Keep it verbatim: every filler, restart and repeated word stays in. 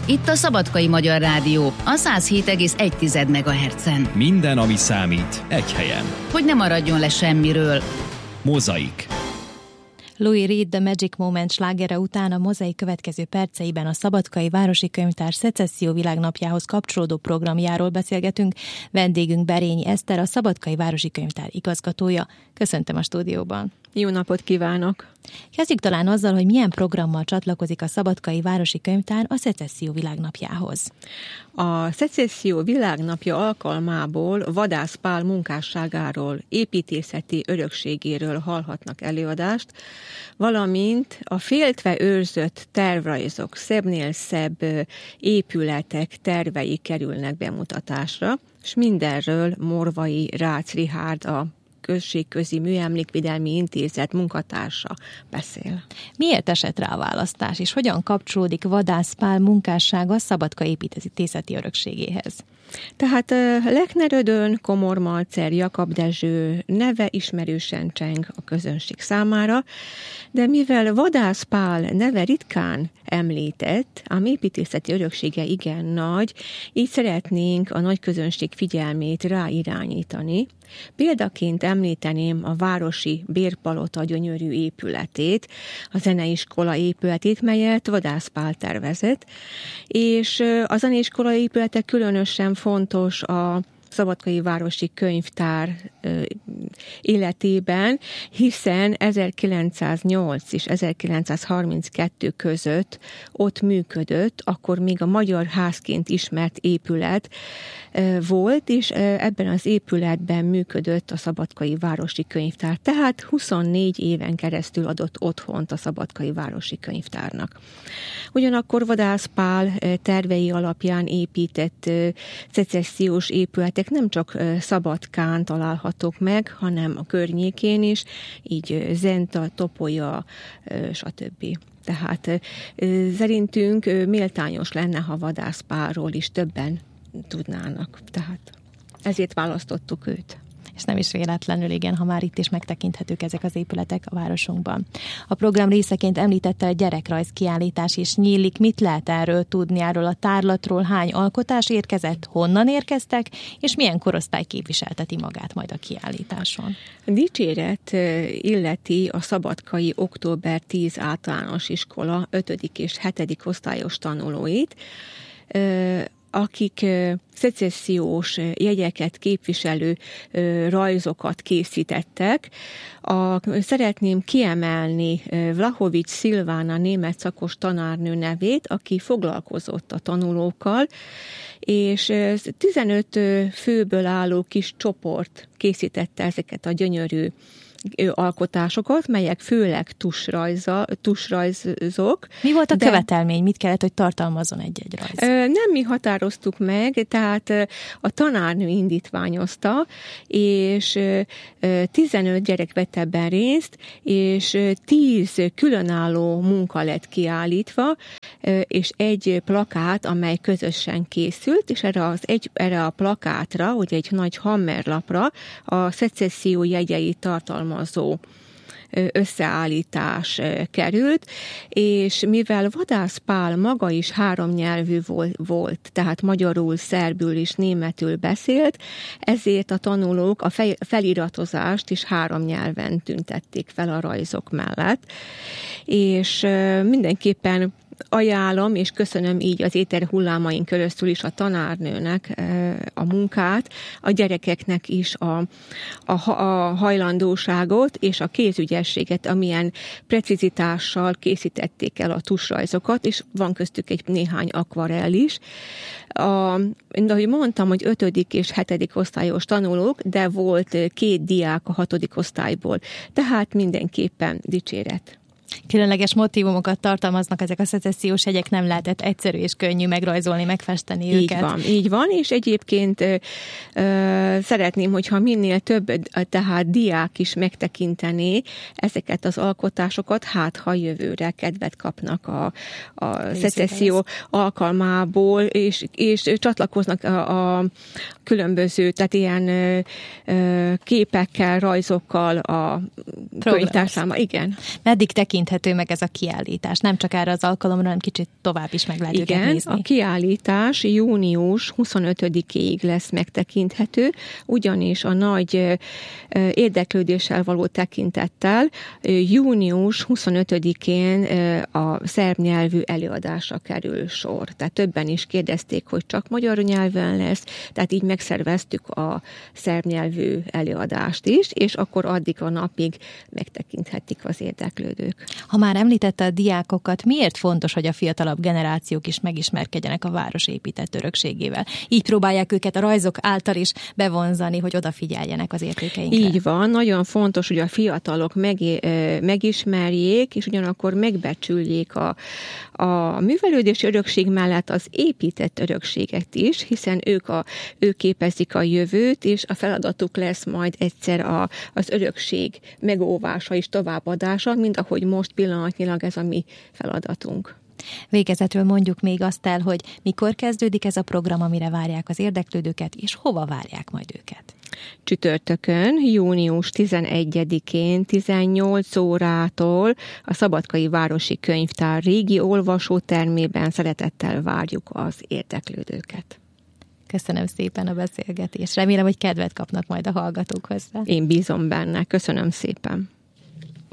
Itt a Szabadkai Magyar Rádió, a száz hét egész egy megahertzen. Minden, ami számít, egy helyen. Hogy ne maradjon le semmiről. Mozaik. Louis Reed The Magic Moment slágere után a Mozaik következő perceiben a Szabadkai Városi Könyvtár Szecesszió világnapjához kapcsolódó programjáról beszélgetünk. Vendégünk Berényi Eszter, a Szabadkai Városi Könyvtár igazgatója. Köszöntöm a stúdióban. Jó napot kívánok! Kezdjük talán azzal, hogy milyen programmal csatlakozik a Szabadkai Városi Könyvtár a Szecesszió világnapjához. A Szecesszió világnapja alkalmából Vadász Pál munkásságáról, építészeti örökségéről hallhatnak előadást, valamint a féltve őrzött tervrajzok, szebbnél szebb épületek tervei kerülnek bemutatásra, és mindenről Morvai Rácz Richárd, a Községközi Műemlékvédelmi Intézet munkatársa beszél. Miért esett rá a választás, és hogyan kapcsolódik Vadász Pál munkássága a Szabadka építészeti örökségéhez? Tehát Lechner Ödön, Komor Malcer, Jakab Dezső neve ismerősen cseng a közönség számára, de mivel Vadász Pál neve ritkán említett, ám építészeti öröksége igen nagy, így szeretnénk a nagy közönség figyelmét ráirányítani. Példaként említeném a városi bérpalota gyönyörű épületét, a zeneiskola épületét, melyet Vadász Pál tervezett, és a zeneiskola épülete különösen fontos a Szabadkai Városi Könyvtár életében, hiszen ezerkilencszáznyolc és ezerkilencszázharminckettő között ott működött, akkor még a Magyar Házként ismert épület volt, és ebben az épületben működött a Szabadkai Városi Könyvtár. Tehát huszonnégy éven keresztül adott otthont a Szabadkai Városi Könyvtárnak. Ugyanakkor Vadász Pál tervei alapján épített szecessziós épületek nem csak Szabadkán találhatók meg, hanem a környékén is, így Zenta, Topolya, stb. Tehát szerintünk méltányos lenne, ha Vadász Pálról is többen tudnának. Tehát ezért választottuk őt. És nem is véletlenül, igen, ha már itt is megtekinthetők ezek az épületek a városunkban. A program részeként említette, a gyerekrajz kiállítás is nyílik. Mit lehet erről tudni, erről a tárlatról? Hány alkotás érkezett, honnan érkeztek, és milyen korosztály képviselteti magát majd a kiállításon? Dicséret illeti a szabadkai október tíz általános iskola ötödik és hetedik osztályos tanulóit, akik szecessziós jegyeket képviselő rajzokat készítettek. A, szeretném kiemelni Vlahovics Szilvána német szakos tanárnő nevét, aki foglalkozott a tanulókkal, és tizenöt főből álló kis csoport készítette ezeket a gyönyörű alkotásokat, melyek főleg tusrajza, tusrajzok. Mi volt a de... követelmény? Mit kellett, hogy tartalmazzon egy-egy rajz? Nem mi határoztuk meg, tehát a tanárnő indítványozta, és tizenöt gyerek vett ebben részt, és tíz különálló munka lett kiállítva, és egy plakát, amely közösen készült, és erre, az egy, erre a plakátra, ugye egy nagy hammerlapra a szecesszió jegyeit tartalmazó összeállítás került, és mivel Vadász Pál maga is három nyelvű volt, tehát magyarul, szerbül és németül beszélt, ezért a tanulók a feliratozást is három nyelven tüntették fel a rajzok mellett, és mindenképpen ajánlom, és köszönöm így az éter hullámain köröztül is a tanárnőnek a munkát, a gyerekeknek is a, a, a hajlandóságot és a kézügyességet, amilyen precizitással készítették el a tusrajzokat, és van köztük egy néhány akvarell is. A, de ahogy mondtam, hogy ötödik és hetedik osztályos tanulók, de volt két diák a hatodik osztályból. Tehát mindenképpen dicséret. Különleges motívumokat tartalmaznak ezek a szecessziós jegyek, nem lehetett egyszerű és könnyű megrajzolni, megfesteni így őket. Így van, így van, és egyébként ö, ö, szeretném, hogyha minél több tehát diák is megtekintené ezeket az alkotásokat, hát ha jövőre kedvet kapnak a, a szecesszió alkalmából, és, és csatlakoznak a, a különböző, tehát ilyen ö, ö, képekkel, rajzokkal a könyvtárszáma. Igen. Meddig tekint tekinthető meg ez a kiállítás? Nem csak erre az alkalomra, hanem kicsit tovább is meg lehet Igen, őket nézni. a kiállítás június huszonötödikéig lesz megtekinthető, ugyanis a nagy érdeklődéssel való tekintettel június huszonötödikén a szerb nyelvű előadásra kerül sor. Tehát többen is kérdezték, hogy csak magyar nyelven lesz, tehát így megszerveztük a szerb nyelvű előadást is, és akkor addig a napig megtekinthetik az érdeklődők. Ha már említette a diákokat, miért fontos, hogy a fiatalabb generációk is megismerkedjenek a város épített örökségével? Így próbálják őket a rajzok által is bevonzani, hogy odafigyeljenek az értékeinkre. Így van, nagyon fontos, hogy a fiatalok meg, megismerjék, és ugyanakkor megbecsüljék a, a művelődési örökség mellett az épített örökséget is, hiszen ők, a, ők képezik a jövőt, és a feladatuk lesz majd egyszer a, az örökség megóvása és továbbadása, mint ahogy most pillanatnyilag ez a mi feladatunk. Végezetül mondjuk még azt el, hogy mikor kezdődik ez a program, amire várják az érdeklődőket, és hova várják majd őket? Csütörtökön, június tizenegyedikén tizennyolc órától a Szabadkai Városi Könyvtár régi olvasótermében szeretettel várjuk az érdeklődőket. Köszönöm szépen a beszélgetést. Remélem, hogy kedvet kapnak majd a hallgatók hozzá. Én bízom benne. Köszönöm szépen.